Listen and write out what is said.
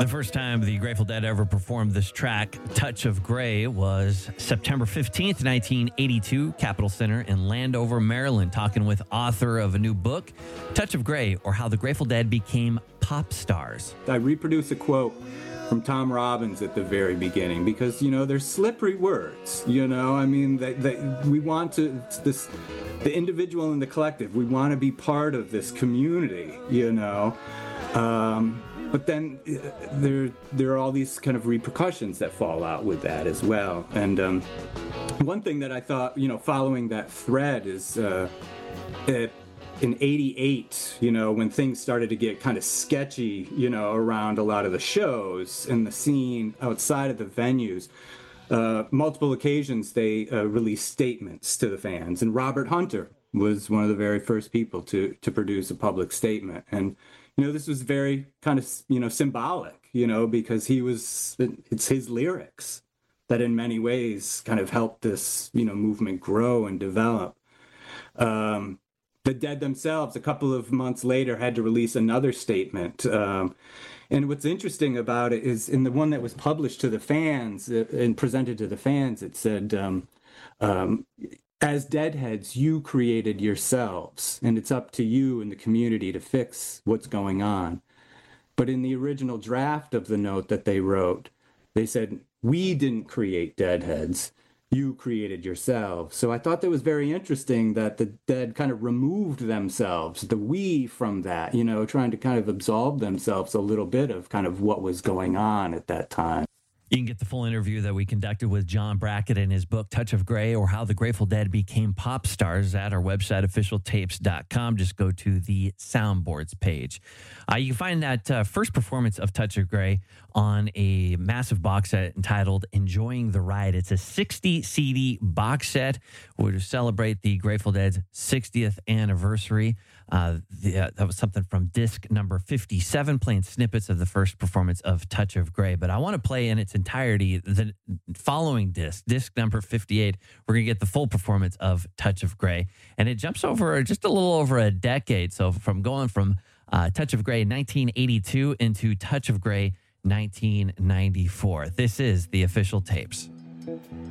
The first time the Grateful Dead ever performed this track, Touch of Grey, was September 15th, 1982, Capitol Center in Landover, Maryland, talking with author of a new book, Touch of Grey, or How the Grateful Dead Became Pop Stars. I reproduce a quote from Tom Robbins at the very beginning because, there's slippery words, I mean, we want to, the individual and the collective, we want to be part of this community, But then there are all these kind of repercussions that fall out with that as well. And one thing that I thought, following that thread is in '88, when things started to get kind of sketchy, around a lot of the shows and the scene outside of the venues, multiple occasions they released statements to the fans. And Robert Hunter was one of the very first people to produce a public statement. And this was very kind of, symbolic, because it's his lyrics that in many ways kind of helped this, movement grow and develop. The Dead themselves, a couple of months later, had to release another statement. And what's interesting about it is in the one that was published to the fans and presented to the fans, it said, as Deadheads, you created yourselves, and it's up to you and the community to fix what's going on. But in the original draft of the note that they wrote, they said, we didn't create Deadheads, you created yourselves. So I thought that was very interesting that the Dead kind of removed themselves, the we from that, trying to kind of absolve themselves a little bit of kind of what was going on at that time. You can get the full interview that we conducted with John Brackett in his book, Touch of Grey, or How the Grateful Dead Became Pop Stars at our website, officialtapes.com. Just go to the soundboards page. You can find that first performance of Touch of Grey on a massive box set entitled Enjoying the Ride. It's a 60 CD box set to celebrate the Grateful Dead's 60th anniversary. That was something from disc number 57, playing snippets of the first performance of Touch of Grey. But I want to play in its entirety the following disc number 58. We're going to get the full performance of Touch of Grey. And it jumps over just a little over a decade. So going from Touch of Grey 1982 into Touch of Grey 1994. This is the Official Tapes.